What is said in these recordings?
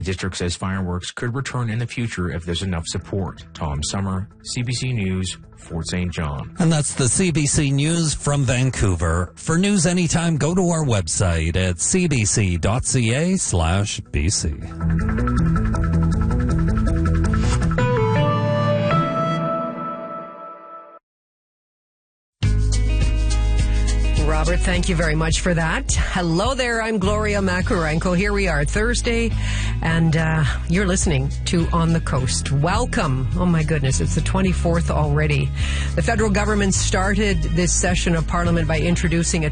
The district says fireworks could return in the future if there's enough support. Tom Summer, CBC News, Fort St. John. And that's the CBC News from Vancouver. For news anytime, go to our website at cbc.ca/BC. Robert, thank you very much for that. Hello there, I'm Gloria Makurenko. Here we are, Thursday, and you're listening to On the Coast. Welcome. Oh my goodness, it's the 24th already. The federal government started this session of Parliament by introducing a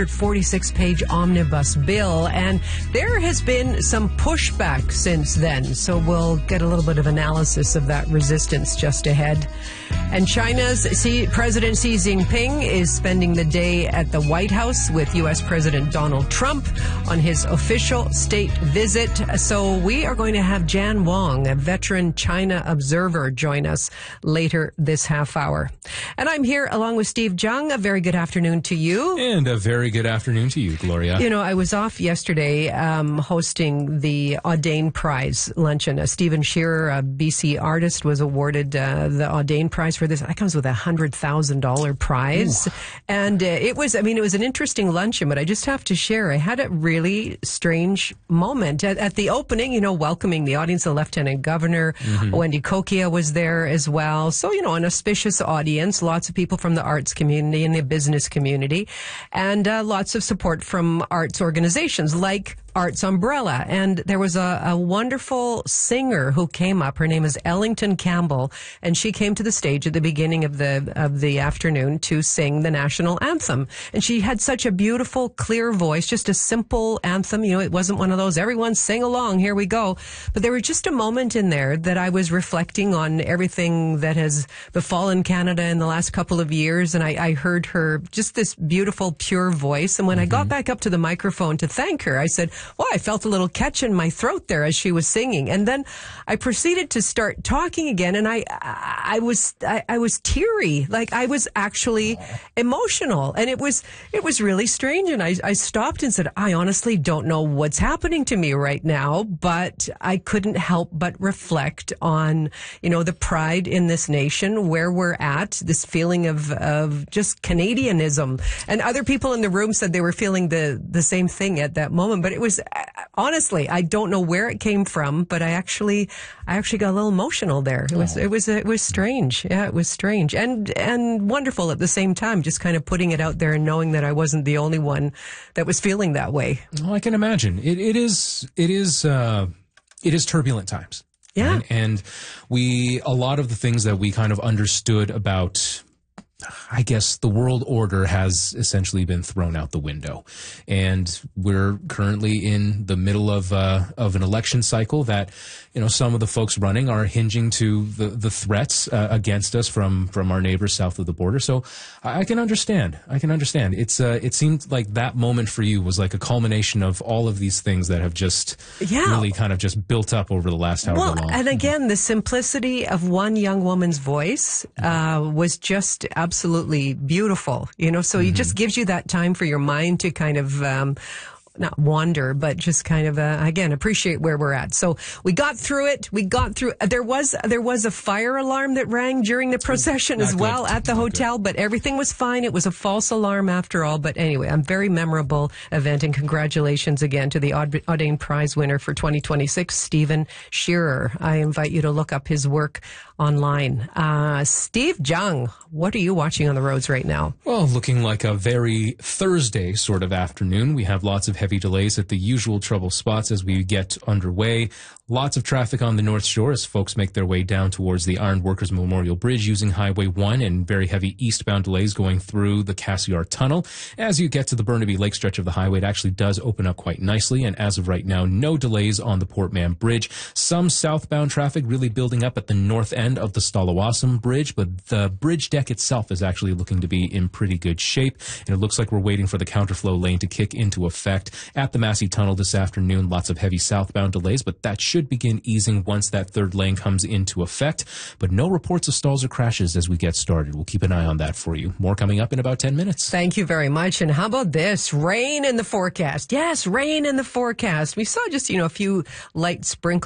246-page omnibus bill, and there has been some pushback since then, so we'll get a little bit of analysis of that resistance just ahead. And China's President Xi Jinping is spending the day at the White House with U.S. President Donald Trump on his official state visit. So we are going to have Jan Wong, a veteran China observer, join us later this half hour. And I'm here along with Steve Jung. A very good afternoon to you. And a very good afternoon to you, Gloria. You know, I was off yesterday hosting the Audain Prize luncheon. Stephen Shearer, a BC artist, was awarded the Audain Prize for this. That comes with $100,000 prize. Ooh. And it was an interesting luncheon, but I just have to share, I had a really strange moment. At the opening, you know, welcoming the audience, the Lieutenant Governor, Wendy Kokia was there as well. So, you know, an auspicious audience, lots of people from the arts community and the business community, and lots of support from arts organizations like Arts Umbrella. And there was a wonderful singer who came up. Her name is Ellington Campbell, and she came to the stage at the beginning of the afternoon to sing the national anthem. And she had such a beautiful, clear voice, just a simple anthem. You know, it wasn't one of those, everyone sing along, here we go. But there was just a moment in there that I was reflecting on everything that has befallen Canada in the last couple of years. And I heard her, just this beautiful, pure voice. And when I got back up to the microphone to thank her, I said, well, I felt a little catch in my throat there as she was singing. And then I proceeded to start talking again, and I was teary. Like, I was actually emotional, and it was really strange. And I stopped and said, I honestly don't know what's happening to me right now, but I couldn't help but reflect on, you know, the pride in this nation, where we're at, this feeling of just Canadianism. And other people in the room said they were feeling the same thing at that moment. But it was, honestly, I don't know where it came from, but I actually got a little emotional there. It was strange. Yeah, it was strange and wonderful at the same time, just kind of putting it out there and knowing that I wasn't the only one that was feeling that way. Well, I can imagine. It is turbulent times. Yeah. Right? And a lot of the things that we kind of understood about, I guess, the world order has essentially been thrown out the window. And we're currently in the middle of an election cycle that, you know, some of the folks running are hinging to the threats against us from our neighbors south of the border. So I can understand. It seemed like that moment for you was like a culmination of all of these things that have just really kind of just built up over the last however long. Well, and again, the simplicity of one young woman's voice was just absolutely beautiful, you know, so it just gives you that time for your mind to kind of not wander, but just kind of, again, appreciate where we're at. So we got through it. There was a fire alarm that rang during the procession as well at the hotel, but everything was fine. It was a false alarm after all. But anyway, a very memorable event, and congratulations again to the Audain Prize winner for 2026, Stephen Shearer. I invite you to look up his work online. Steve Jung, what are you watching on the roads right now? Well, looking like a very Thursday sort of afternoon. We have lots of heavy delays at the usual trouble spots as we get underway. Lots of traffic on the North Shore as folks make their way down towards the Iron Workers Memorial Bridge using Highway 1, and very heavy eastbound delays going through the Cassiar Tunnel. As you get to the Burnaby Lake stretch of the highway, it actually does open up quite nicely, and as of right now, no delays on the Port Mann Bridge. Some southbound traffic really building up at the north end of the Stallawasam Bridge, but the bridge deck itself is actually looking to be in pretty good shape, and it looks like we're waiting for the counterflow lane to kick into effect at the Massey Tunnel this afternoon. Lots of heavy southbound delays, but that should begin easing once that third lane comes into effect. But no reports of stalls or crashes as we get started. We'll keep an eye on that for you. More coming up in about 10 minutes. Thank you very much. And how about this? Rain in the forecast. Yes, rain in the forecast. We saw just, a few light sprinkles